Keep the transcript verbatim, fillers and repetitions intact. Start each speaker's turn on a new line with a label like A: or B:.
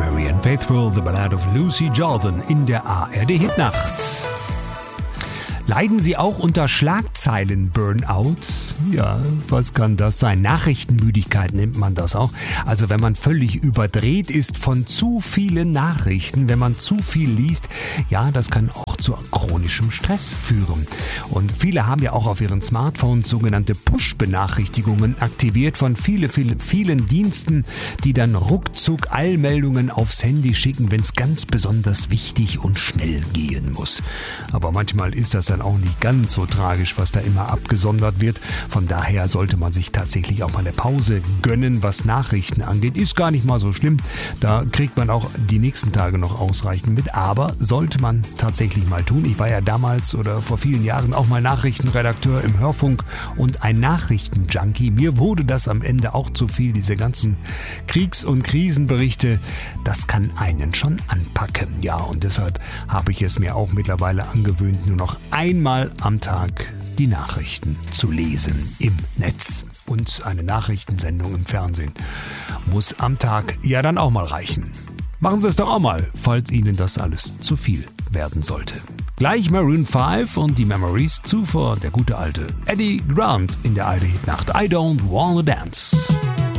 A: Marianne Faithfull, The Ballad of Lucy Jordan in der A R D-Hitnacht. Leiden Sie auch unter Schlagzeilen-Burnout? Ja, was kann das sein? Nachrichtenmüdigkeit nennt man das auch. Also wenn man völlig überdreht ist von zu vielen Nachrichten, wenn man zu viel liest, ja, das kann auch zu chronischem Stress führen. Und viele haben ja auch auf ihren Smartphones sogenannte Push-Benachrichtigungen aktiviert von vielen, vielen, vielen Diensten, die dann ruckzuck Eilmeldungen aufs Handy schicken, wenn es ganz besonders wichtig und schnell gehen muss. Aber manchmal ist das dann auch nicht ganz so tragisch, was da immer abgesondert wird. Von daher sollte man sich tatsächlich auch mal eine Pause gönnen, was Nachrichten angeht. Ist gar nicht mal so schlimm. Da kriegt man auch die nächsten Tage noch ausreichend mit. Aber sollte man tatsächlich mal tun. Ich war ja damals oder vor vielen Jahren auch mal Nachrichtenredakteur im Hörfunk und ein Nachrichtenjunkie. Mir wurde das am Ende auch zu viel, diese ganzen Kriegs- und Krisenberichte. Das kann einen schon anpacken. Ja, und deshalb habe ich es mir auch mittlerweile angewöhnt, nur noch einmal am Tag die Nachrichten zu lesen im Netz. Und eine Nachrichtensendung im Fernsehen muss am Tag ja dann auch mal reichen. Machen Sie es doch auch mal, falls Ihnen das alles zu viel werden sollte. Gleich Maroon fünf und die Memories, zuvor der gute alte Eddie Grant in der A R D-Hitnacht. I don't wanna dance.